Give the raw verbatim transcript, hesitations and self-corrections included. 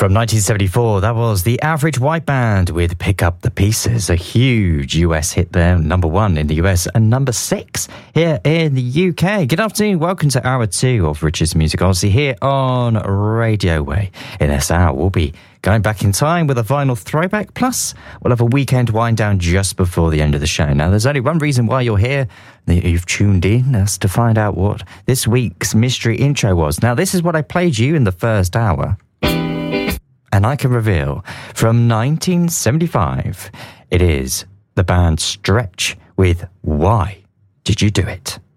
From nineteen seventy-four, that was the Average White Band with Pick Up the Pieces, a huge U S hit there, number one in the U S and number six here in the U K. Good afternoon, welcome to hour two of Richard's Music Odyssey here on Radio Way. In this hour, we'll be going back in time with a vinyl throwback, plus we'll have a weekend wind down just before the end of the show. Now, there's only one reason why you're here, that you've tuned in, that's to find out what this week's mystery intro was. Now, this is what I played you in the first hour. And I can reveal, from nineteen seventy-five, it is the band Stretch with Why Did You Do It?